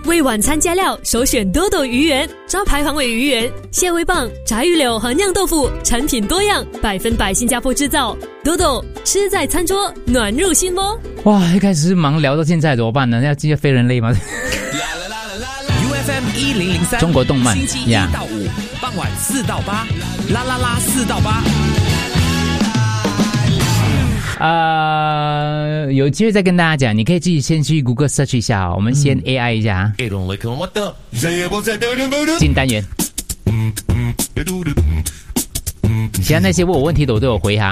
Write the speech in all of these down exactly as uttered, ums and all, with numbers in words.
为晚餐加料，首选多多鱼圆，招牌黄尾鱼圆、蟹味棒、炸鱼柳和酿豆腐，产品多样，百分百新加坡制造。多多吃在餐桌，暖入心窝。 哇，一开始忙聊到现在怎么办呢？要继续非人类吗 ？U F M 一零零三， 中国动漫， 星期一到五、yeah. 傍晚四到八，啦啦啦四到八。 呃，有机会再跟大家讲，你可以自己先去 Google search 一下、哦，我们先 A I 一下。进单元。其他那些问我问题的我都有回哈。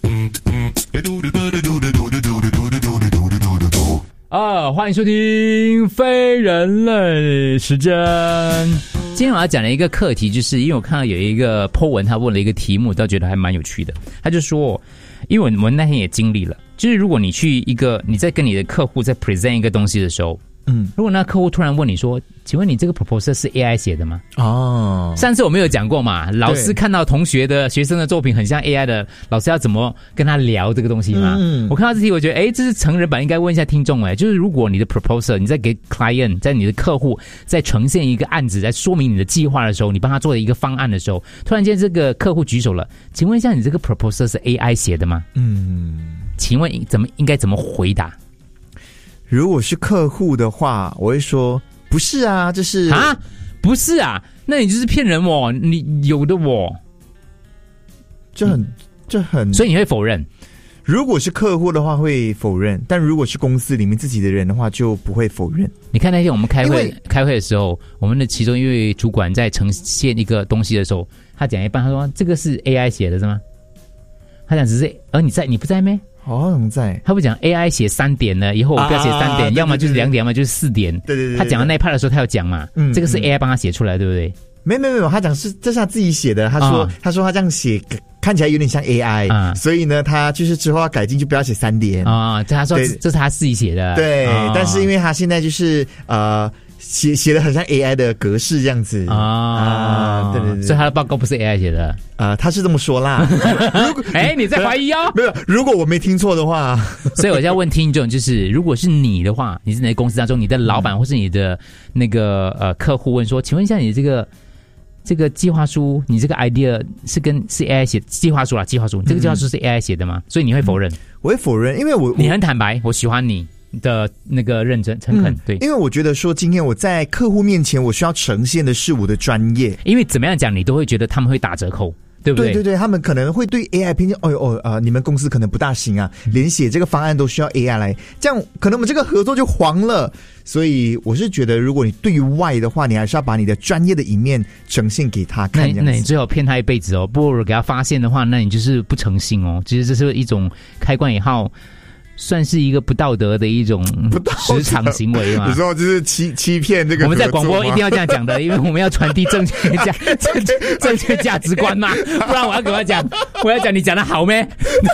啊，欢迎收听非人类时间。今天我要讲的一个课题，就是因为我看到有一个 po 文，他问了一个题目，我倒觉得还蛮有趣的。他就说，因为我们那天也经历了，就是如果你去一个你在跟你的客户在 present 一个东西的时候，嗯，如果那客户突然问你说，请问你这个 proposal 是 A I 写的吗？哦，上次我们有讲过嘛，老师看到同学的学生的作品很像 A I 的，老师要怎么跟他聊这个东西嘛？嗯，我看到这题，我觉得，哎，这是成人版，应该问一下听众，哎，就是如果你的 proposal 你在给 client 在你的客户在呈现一个案子，在说明你的计划的时候，你帮他做的一个方案的时候，突然间这个客户举手了，请问一下，你这个 proposal 是 A I 写的吗？嗯，请问怎么应该怎么回答？ 如果是客户的话，我会说不是啊，这是啊，不是啊，那你就是骗人哦，你有的我， 这很这很， 所以你会否认。 如果是客户的话会否认，但如果是公司里面自己的人的话就不会否认。 你看那天我们开会开会的时候，我们的其中一位主管在呈现一个东西的时候，他讲一半，他说这个是 A I 写的是吗？他讲只是，而你在你不在咩？ 好像在， 他不讲 A I 写三点呢，以后我不要写三点，啊、要么就是两点，要么就是四点。 对对 对, 对， 他讲到那一 part 的时候，他要讲嘛，嗯，这个是 A I 帮他写出来，对不对？ 没有没有没有，他讲是这是他自己写的。他说、啊、他说他这样写看起来有点像 A I，、啊、所以呢，他就是之后要改进，就不要写三点啊。他说这是他自己写的， 对、 啊， 但是因为他现在就是呃。写写的很像 A I 的格式这样子啊、 哦，对对对，所以他的报告不是 A I 写的啊、呃，他是这么说啦。 哎，你在怀疑哦？ 没有，如果我没听错的话， 所以我要问听众，就是如果是你的话，你是哪个公司当中，你的老板或是你的那个呃客户问说，请问一下你这个这个计划书，你这个 idea 是跟是 A I 写计划书啦，计划书，这个计划书是 A I 写的吗？嗯、所以你会否认？ 我会否认，因为我你很坦白，我喜欢你的那个认真诚恳、嗯，对， 因为我觉得说今天我在客户面前，我需要呈现的是我的专业， 因为怎么样讲，你都会觉得他们会打折扣，对不对？ 对对对，他们可能会对 A I 偏见，哦哦啊、呃，你们公司可能不大行啊，连写这个方案都需要 A I 来，这样可能我们这个合作就黄了。所以我是觉得，如果你对外的话，你还是要把你的专业的一面呈现给他看。 那那你最好骗他一辈子哦，不如给他发现的话，那你就是不诚信哦。其实这是一种开关以后。算是一个不道德的一种职场行为嘛？ 你说就是欺欺骗这个？ 我们在广播一定要这样讲的，因为我们要传递正确价正确正确价值观嘛，不然我要跟他讲，我要讲你讲的好咩？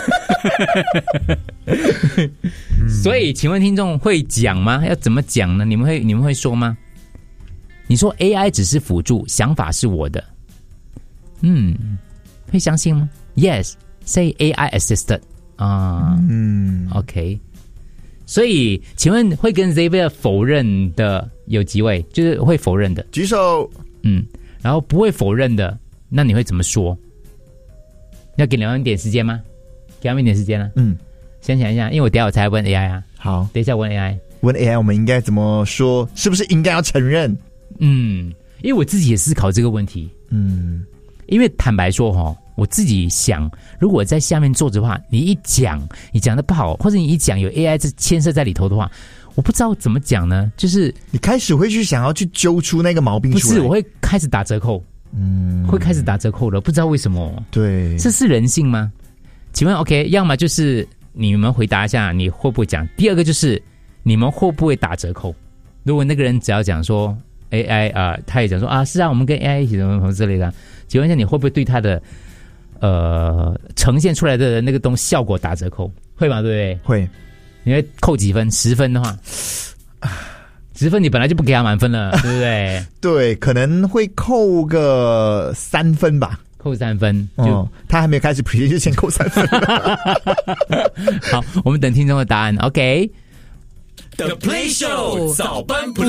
所以，请问听众会讲吗？要怎么讲呢？你们会你们会说吗？你说 A I 只是辅助，想法是我的，嗯，会相信吗 ？Yes, say A I assisted。啊，嗯 ，OK， 所以请问会跟 Xavier 否认的有几位？就是会否认的， 举手。 嗯，然后不会否认的，那你会怎么说？要给你们一点时间吗？给他们一点时间啊。嗯，先想一下，因为我等一下我才问 A I 啊。 好， 等一下问 A I， 问 A I 我们应该怎么说？是不是应该要承认？ 嗯，因为我自己也思考这个问题。嗯，因为坦白说哈。我自己想，如果在下面坐着的话，你一讲，你讲的不好，或者你一讲有 A I 牵涉在里头的话，我不知道怎么讲呢。就是你开始会去想要去揪出那个毛病出来， 不是，我会开始打折扣，嗯，会开始打折扣了，不知道为什么。 对， 这是人性吗？请问 OK， 要么就是你们回答一下，你会不会讲？第二个就是你们会不会打折扣？如果那个人只要讲说 A I 啊、呃，他也讲说啊，是啊，我们跟 A I 一起什么什么之类的，请问一下，你会不会对他的？呃，呈现出来的那个东西效果打折扣，会吗？对不对？ 会。 你会扣几分？十分的话，十分你本来就不给他满分了，对不对？ 对，可能会扣个三分吧。 扣三分，就、 哦、他还没开始 present 就先扣三分。 好，我们等听众的答案。OK。 The Play Show 早班 Play。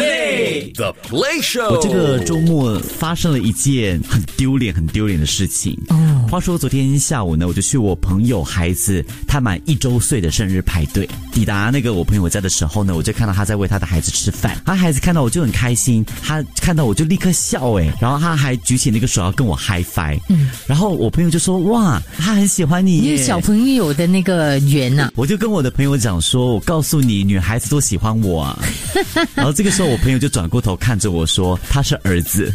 Play The Play Show。 我这个周末发生了一件很丢脸、很丢脸的事情。哦，话说昨天下午呢，我就去我朋友孩子他满一周岁的生日排队。抵达那个我朋友家的时候呢，我就看到他在喂他的孩子吃饭。他孩子看到我就很开心，他看到我就立刻笑诶，然后他还举起那个手要跟我 high five。嗯，然后我朋友就说：“哇，他很喜欢你耶。” 因为小朋友的那个缘呐、啊， 我就跟我的朋友讲说：“我告诉你，女孩子都喜欢我啊。”然后这个时候，我朋友就转过头看着我说：“他是儿子。”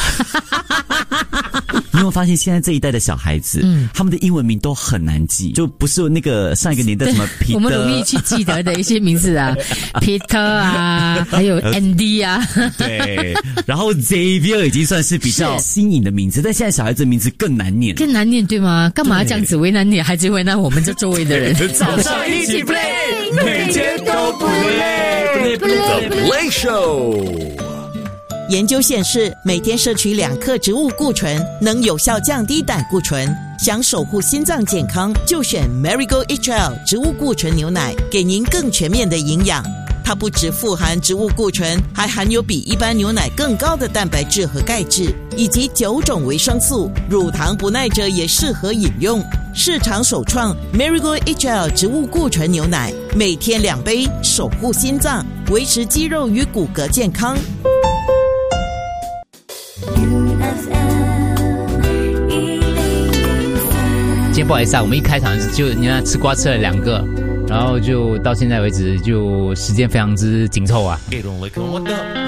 你有没有发现现在这一代的小孩子，嗯，他们的英文名都很难记，就不是那个上一个年代什么 Peter， 我们容易去记得的一些名字啊，Peter 啊，还有 Andy 啊， 对，然后 Xavier 已经算是比较新颖的名字，但现在小孩子的名字更难念， 更难念对吗？干嘛这样子为难你，还是为难我们这周围的人？ 早上一起 play， 每天都不累 ，The Play Show。 研究显示，每天摄取两克植物固醇能有效降低胆固醇。想守护心脏健康，就选 Marigold H L 植物固醇牛奶，给您更全面的营养。它不只富含植物固醇，还含有比一般牛奶更高的蛋白质和钙质，以及九种维生素。乳糖不耐者也适合饮用。市场首创 Marigold H L 植物固醇牛奶，每天两杯，守护心脏，维持肌肉与骨骼健康。 今天不好意思啊，我们一开场就你看吃瓜吃了两个，然后就到现在为止就时间非常之紧凑啊。 给懂了，跟我的。